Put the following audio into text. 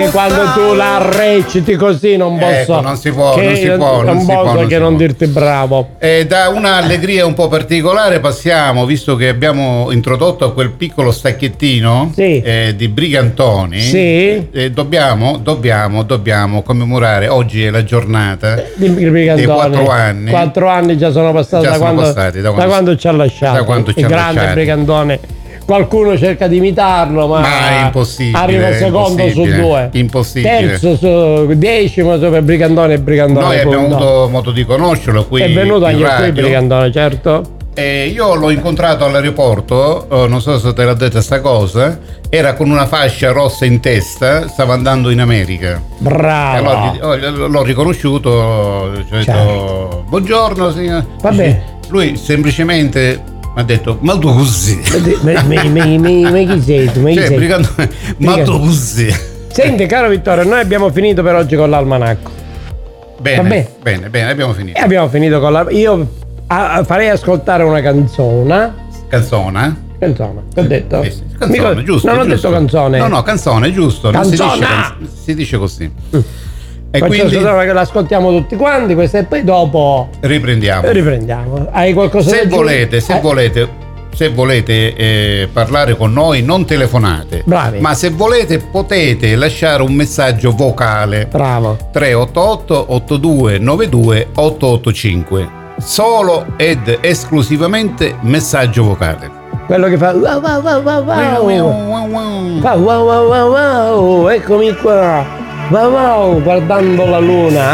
Quando tu la reciti così non posso. Ecco, non si può, non dirti bravo. Da un'allegria un po' particolare passiamo, visto che abbiamo introdotto quel piccolo stacchettino di Brigantoni. Sì. Dobbiamo commemorare. Oggi è la giornata dei 4 anni. 4 anni già sono passati da quando ci ha lasciato. Il grande Brigantone. Qualcuno cerca di imitarlo, ma è impossibile. Arriva secondo su 2. Impossibile. Terzo su 10 per Brigantone e Brigantone. Noi abbiamo avuto modo di conoscerlo qui. È venuto anche qui Brigantone, certo. Io l'ho incontrato all'aeroporto, non so se te l'ha detta sta cosa, era con una fascia rossa in testa, stava andando in America. Bravo. Allora, l'ho riconosciuto, ho detto buongiorno signor. Vabbè. Lui semplicemente mi ha detto ma tu così. Ma chi sei tu? Ma tu così. Senti caro Vittorio, noi abbiamo finito per oggi con l'almanacco. Bene, abbiamo finito. E abbiamo finito con io farei ascoltare una canzone. Canzone, ho detto? Sì. Canzone, giusto. Non ho detto canzone. No, canzone, giusto. Canzone. Si dice così. E quindi che l'ascoltiamo tutti quanti, questa e poi dopo riprendiamo. Hai qualcosa da dire? Se volete parlare con noi non telefonate. Bravi. Ma se volete potete lasciare un messaggio vocale. Bravo. 388 8292 885. Solo ed esclusivamente messaggio vocale. Quello che fa wow wow wow wow wow. Fa wow wow wow wow. Eccomi qua. Wow wow, guardando la luna.